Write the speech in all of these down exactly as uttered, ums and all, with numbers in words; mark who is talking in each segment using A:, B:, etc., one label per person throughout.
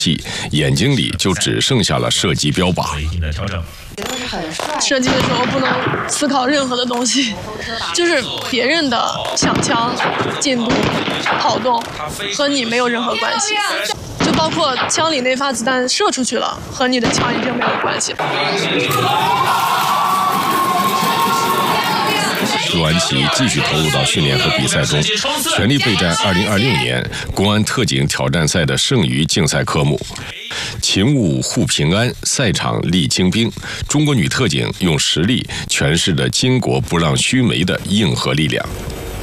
A: 眼睛里就只剩下了射击标靶。
B: 射击的时候不能思考任何的东西，就是别人的抢枪、进度、跑动和你没有任何关系，就包括枪里那发子弹射出去了，和你的枪已经没有关系。
A: 陆安琪继续投入到训练和比赛中，全力备战二零二六年公安特警挑战赛的剩余竞赛科目。勤务护平安，赛场立精兵。中国女特警用实力诠释了巾帼不让须眉的硬核力量。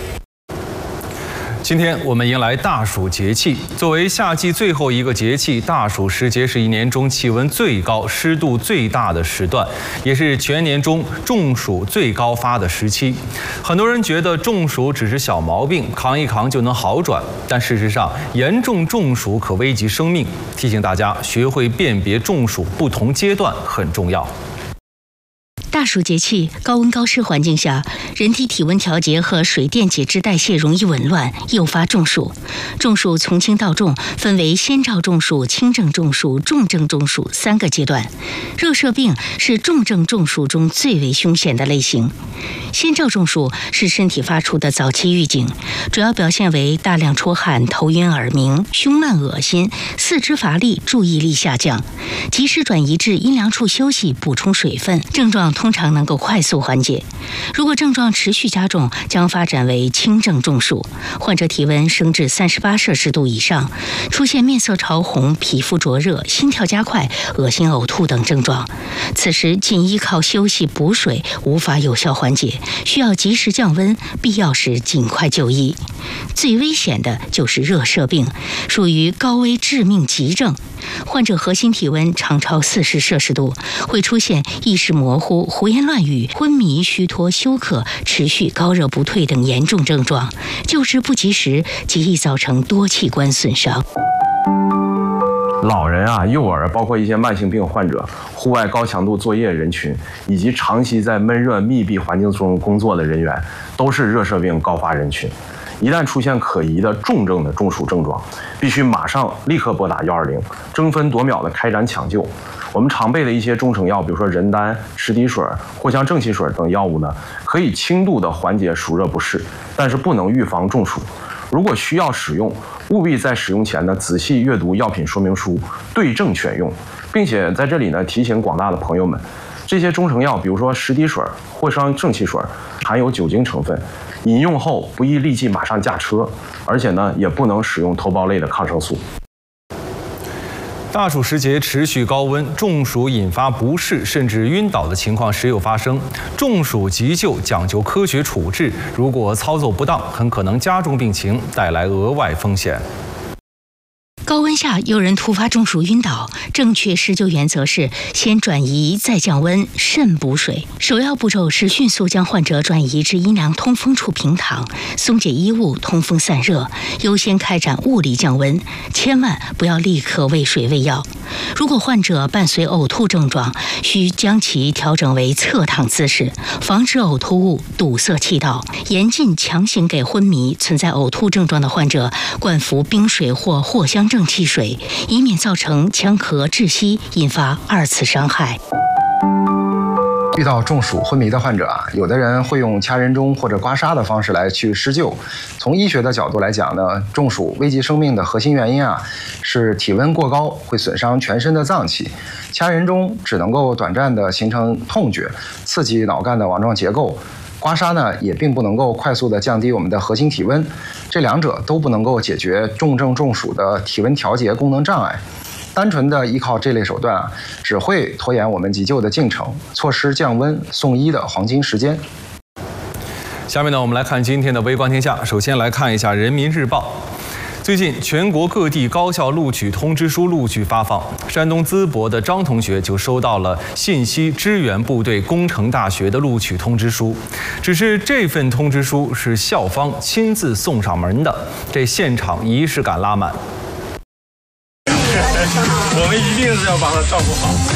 C: 今天我们迎来大暑节气，作为夏季最后一个节气，大暑时节是一年中气温最高、湿度最大的时段，也是全年中中暑最高发的时期。很多人觉得中暑只是小毛病，扛一扛就能好转，但事实上，严重中暑可危及生命。提醒大家，学会辨别中暑不同阶段很重要。
D: 大暑节气，高温高湿环境下，人体体温调节和水电解质代谢容易紊乱，诱发中暑。中暑从轻到重分为先兆中暑、轻症中暑、重症中暑三个阶段。热射病是重症中暑中最为凶险的类型。先兆中暑是身体发出的早期预警，主要表现为大量出汗、头晕耳鸣、胸闷恶心、四肢乏力、注意力下降，及时转移至阴凉处休息，补充水分，症状通常能够快速缓解。如果症状持续加重，将发展为轻症中暑，患者体温升至三十八摄氏度以上，出现面色潮红、皮肤灼热、心跳加快、恶心呕吐等症状。此时仅依靠休息补水无法有效缓解，需要及时降温，必要时尽快就医。最危险的就是热射病，属于高危致命急症。患者核心体温常超四十摄氏度，会出现意识模糊、胡言乱语、昏迷、虚脱、休克、持续高热不退等严重症状。救治不及时，极易造成多器官损伤。
E: 老人啊、幼儿，包括一些慢性病患者、户外高强度作业人群，以及长期在闷热密闭环境中工作的人员，都是热射病高发人群。一旦出现可疑的重症的中暑症状，必须马上立刻拨打一二零，争分夺秒的开展抢救。我们常备的一些中成药，比如说人丹、池滴水、藿香正气水等药物呢，可以轻度的缓解暑热不适，但是不能预防中暑。如果需要使用，务必在使用前呢仔细阅读药品说明书，对症选用，并且在这里呢提醒广大的朋友们，这些中成药，比如说石滴水、藿香正气水，含有酒精成分，饮用后不宜立即马上驾车，而且呢也不能使用头孢类的抗生素。
C: 大暑时节持续高温，中暑引发不适甚至晕倒的情况时有发生。中暑急救讲究科学处置，如果操作不当，很可能加重病情，带来额外风险。
D: 高温下有人突发中暑晕倒，正确施救原则是先转移再降温，慎补水。首要步骤是迅速将患者转移至阴凉通风处平躺，松解衣物，通风散热，优先开展物理降温，千万不要立刻喂水喂药。如果患者伴随呕吐症状，需将其调整为侧躺姿势，防止呕吐物堵塞气道。严禁强行给昏迷、存在呕吐症状的患者灌服冰水或藿香正气水，以免造成呛咳窒息，引发二次伤害。
F: 遇到中暑昏迷的患者啊，有的人会用掐人中或者刮痧的方式来去施救。从医学的角度来讲呢，中暑危及生命的核心原因啊，是体温过高会损伤全身的脏器。掐人中只能够短暂的形成痛觉，刺激脑干的网状结构。刮痧呢，也并不能够快速的降低我们的核心体温，这两者都不能够解决重症中暑的体温调节功能障碍。单纯的依靠这类手段啊，只会拖延我们急救的进程，错失降温送医的黄金时间。
C: 下面呢，我们来看今天的微观天下。首先来看一下《人民日报》。最近，全国各地高校录取通知书陆续发放。山东淄博的张同学就收到了信息支援部队工程大学的录取通知书，只是这份通知书是校方亲自送上门的，这现场仪式感拉满。
G: 我们一定是要把他照顾好。